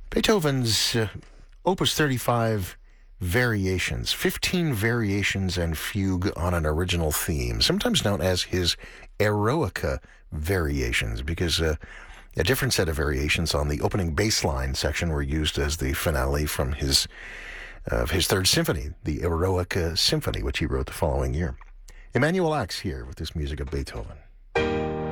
Beethoven's Opus 35 Variations, 15 variations and fugue on an original theme, sometimes known as his Eroica variations, because a different set of variations on the opening bass line section were used as the finale from his third symphony, the Eroica Symphony, which he wrote the following year. Emanuel Ax here with this music of Beethoven.